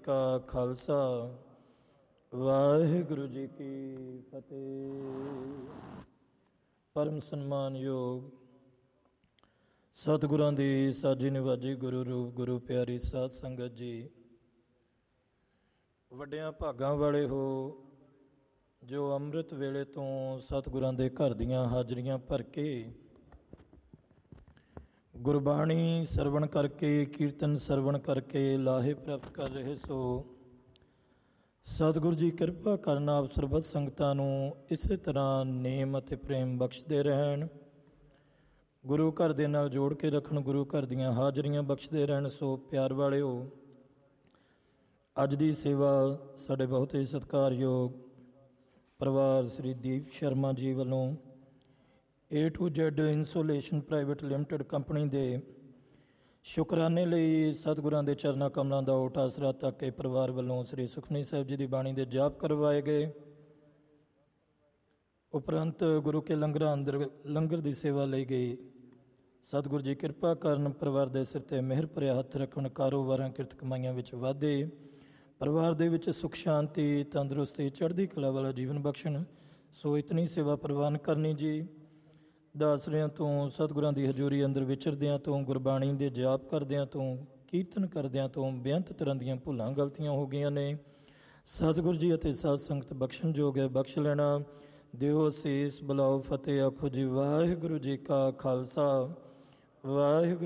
ਕਾ ਖਾਲਸਾ, ਵਾਹਿਗੁਰੂ ਜੀ ਕੀ ਫਤਿਹ। ਪਰਮ ਸਨਮਾਨਯੋਗ ਸਤਿਗੁਰਾਂ ਦੀ ਸਾਜੀ ਨਿਵਾਜੀ ਗੁਰੂ ਰੂਪ ਗੁਰੂ ਪਿਆਰੀ ਸਾਧ ਸੰਗਤ ਜੀ, ਵੱਡਿਆਂ ਭਾਗਾਂ ਵਾਲੇ ਹੋ ਜੋ ਅੰਮ੍ਰਿਤ ਵੇਲੇ ਤੋਂ ਸਤਿਗੁਰਾਂ ਦੇ ਘਰ ਦੀਆਂ ਹਾਜ਼ਰੀਆਂ ਭਰ ਕੇ ਗੁਰਬਾਣੀ ਸਰਵਣ ਕਰਕੇ, ਕੀਰਤਨ ਸਰਵਣ ਕਰਕੇ ਲਾਹੇ ਪ੍ਰਾਪਤ ਕਰ ਰਹੇ ਸੋ ਸਤਿਗੁਰੂ ਜੀ ਕਿਰਪਾ ਕਰਨ ਆਪ ਸਰਬੱਤ ਸੰਗਤਾਂ ਨੂੰ ਇਸੇ ਤਰ੍ਹਾਂ ਨੇਮ ਅਤੇ ਪ੍ਰੇਮ ਬਖਸ਼ਦੇ ਰਹਿਣ, ਗੁਰੂ ਘਰ ਦੇ ਨਾਲ ਜੋੜ ਕੇ ਰੱਖਣ, ਗੁਰੂ ਘਰ ਦੀਆਂ ਹਾਜ਼ਰੀਆਂ ਬਖਸ਼ਦੇ ਰਹਿਣ। ਸੋ ਪਿਆਰ ਵਾਲਿਓ, ਅੱਜ ਦੀ ਸੇਵਾ ਸਾਡੇ ਬਹੁਤ ਹੀ ਸਤਿਕਾਰਯੋਗ ਪਰਿਵਾਰ ਸ੍ਰੀ ਦੀਪ ਸ਼ਰਮਾ ਜੀ ਵੱਲੋਂ A to Z insulation private limited company ਦੇ ਸ਼ੁਕਰਾਨੇ ਲਈ ਸਤਿਗੁਰਾਂ ਦੇ ਚਰਨਾਂ ਕਮਲਾਂ ਦਾ ਓਟ ਆਸਰਾ ਤੱਕ ਕੇ ਪਰਿਵਾਰ ਵੱਲੋਂ ਸ੍ਰੀ ਸੁਖਮਨੀ ਸਾਹਿਬ ਜੀ ਦੀ ਬਾਣੀ ਦੇ ਜਾਪ ਕਰਵਾਏ ਗਏ। ਉਪਰੰਤ ਗੁਰੂ ਕੇ ਲੰਗਰਾਂ ਅੰਦਰ ਲੰਗਰ ਦੀ ਸੇਵਾ ਲਈ ਗਈ। ਸਤਿਗੁਰੂ ਜੀ ਕਿਰਪਾ ਕਰਨ, ਪਰਿਵਾਰ ਦੇ ਸਿਰ ਤੇ ਮਿਹਰ ਭਰਿਆ ਹੱਥ ਰੱਖਣ, ਕਾਰੋਬਾਰਾਂ ਕਿਰਤ ਕਮਾਈਆਂ ਵਿੱਚ ਵਾਧੇ, ਪਰਿਵਾਰ ਦੇ ਵਿੱਚ ਸੁਖ ਸ਼ਾਂਤੀ, ਤੰਦਰੁਸਤੀ, ਚੜ੍ਹਦੀ ਕਲਾ ਵਾਲਾ ਜੀਵਨ ਬਖਸ਼ਣ। ਸੋ ਇਤਨੀ ਸੇਵਾ ਪ੍ਰਵਾਨ ਕਰਨੀ ਜੀ। ਦਾਸਰਿਆਂ ਤੋਂ, ਸਤਿਗੁਰਾਂ ਦੀ ਹਜ਼ੂਰੀ ਅੰਦਰ ਵਿਚਰਦਿਆਂ ਤੋਂ, ਗੁਰਬਾਣੀ ਦੇ ਜਾਪ ਕਰਦਿਆਂ ਤੋਂ, ਕੀਰਤਨ ਕਰਦਿਆਂ ਤੋਂ ਬੇਅੰਤ ਤਰ੍ਹਾਂ ਦੀਆਂ ਭੁੱਲਾਂ ਗਲਤੀਆਂ ਹੋ ਗਈਆਂ ਨੇ। ਸਤਿਗੁਰੂ ਜੀ ਅਤੇ ਸਾਧ ਸੰਗਤ ਬਖਸ਼ਣਯੋਗ ਹੈ, ਬਖਸ਼ ਲੈਣਾ। ਦਿਓ ਸੀਸ, ਬੁਲਾਓ ਫਤਿਹ, ਆਖੋ ਜੀ ਵਾਹਿਗੁਰੂ ਜੀ ਕਾ ਖਾਲਸਾ, ਵਾਹਿਗੁਰੂ